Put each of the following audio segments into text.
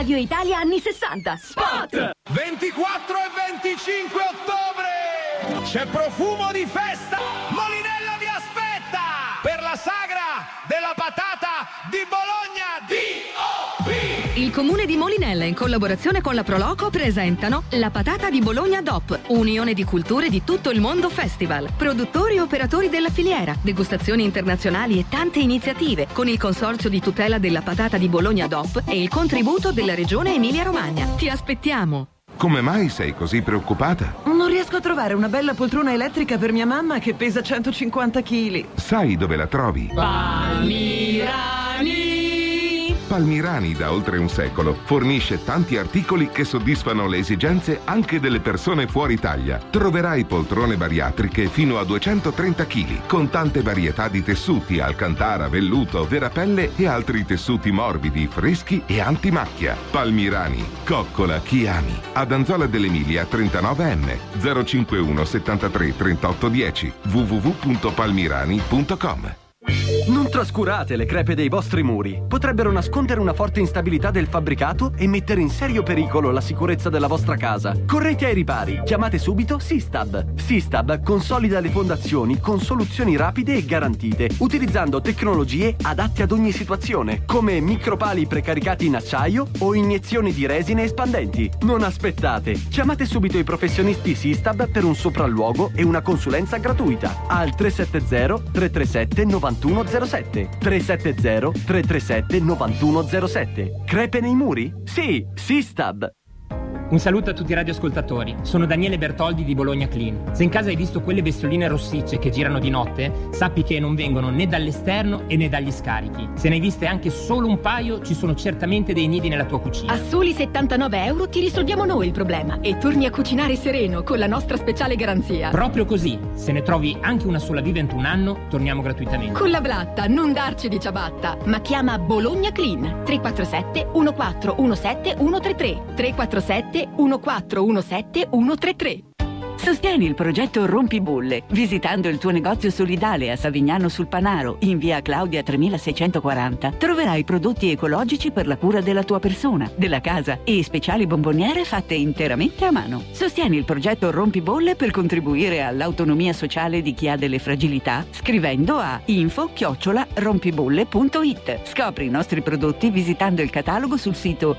Radio Italia anni 60. Spot! 24 e 25 ottobre c'è profumo di festa. Molinella vi aspetta per la sagra della patata di Bologna. D.O.P. Il comune di Molinella in collaborazione con la Proloco presentano la patata di Bologna DOP, unione di culture di tutto il mondo festival. Produttori e operatori della filiera, degustazioni internazionali e tante iniziative con il consorzio di tutela della patata di Bologna DOP e il contributo della regione Emilia-Romagna. Ti aspettiamo! Come mai sei così preoccupata? Non riesco a trovare una bella poltrona elettrica per mia mamma che pesa 150 kg. Sai dove la trovi? Palmirani da oltre un secolo fornisce tanti articoli che soddisfano le esigenze anche delle persone fuori Italia. Troverai poltrone bariatriche fino a 230 kg con tante varietà di tessuti, alcantara, velluto, verapelle e altri tessuti morbidi, freschi e antimacchia. Palmirani, coccola chi ami. Ad Anzola dell'Emilia 39M 051 73 38 10 www.palmirani.com. Non trascurate le crepe dei vostri muri. Potrebbero nascondere una forte instabilità del fabbricato e mettere in serio pericolo la sicurezza della vostra casa. Correte ai ripari. Chiamate subito Sistab. Sistab consolida le fondazioni con soluzioni rapide e garantite, utilizzando tecnologie adatte ad ogni situazione, come micropali precaricati in acciaio o iniezioni di resine espandenti. Non aspettate. Chiamate subito i professionisti Sistab per un sopralluogo e una consulenza gratuita al 370 337 9107. 370 337 9107. Crepe nei muri? Sì, Sistab. Un saluto a tutti i radioascoltatori, sono Daniele Bertoldi di Bologna Clean. Se in casa hai visto quelle bestioline rossicce che girano di notte, sappi che non vengono né dall'esterno e né dagli scarichi. Se ne hai viste anche solo un paio, ci sono certamente dei nidi nella tua cucina. A soli 79 euro ti risolviamo noi il problema e torni a cucinare sereno con la nostra speciale garanzia. Proprio così, se ne trovi anche una sola viva entro un anno, torniamo gratuitamente. Con la blatta, non darci di ciabatta, ma chiama Bologna Clean 347 1417 133 347 1417 133. Sostieni il progetto Rompibolle visitando il tuo negozio solidale a Savignano sul Panaro in via Claudia 3640. Troverai prodotti ecologici per la cura della tua persona, della casa e speciali bomboniere fatte interamente a mano. Sostieni il progetto Rompibolle per contribuire all'autonomia sociale di chi ha delle fragilità scrivendo a info@rompibolle.it. Scopri i nostri prodotti visitando il catalogo sul sito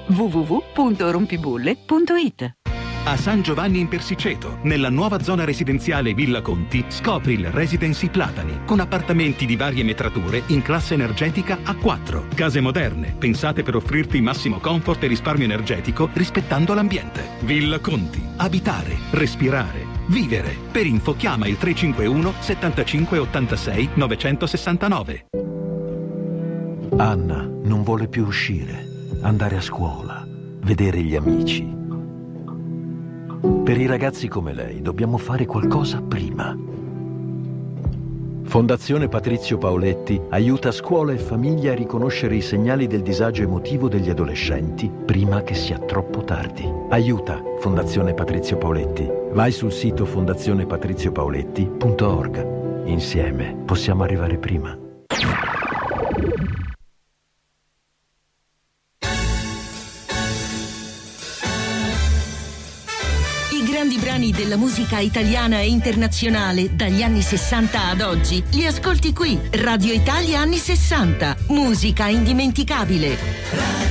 www.rompibolle.it. A San Giovanni in Persiceto, nella nuova zona residenziale Villa Conti, scopri il Residency Platani, con appartamenti di varie metrature in classe energetica A4. Case moderne, pensate per offrirti massimo comfort e risparmio energetico rispettando l'ambiente. Villa Conti. Abitare, respirare, vivere. Per info chiama il 351 75 86 969. Anna non vuole più uscire, andare a scuola, vedere gli amici. Per i ragazzi come lei dobbiamo fare qualcosa prima. Fondazione Patrizio Paoletti aiuta scuola e famiglia a riconoscere i segnali del disagio emotivo degli adolescenti prima che sia troppo tardi. Aiuta Fondazione Patrizio Paoletti. Vai sul sito fondazionepatriziopauletti.org. Insieme possiamo arrivare prima. Grandi brani della musica italiana e internazionale dagli anni 60 ad oggi li ascolti qui. Radio Italia anni 60. Musica indimenticabile.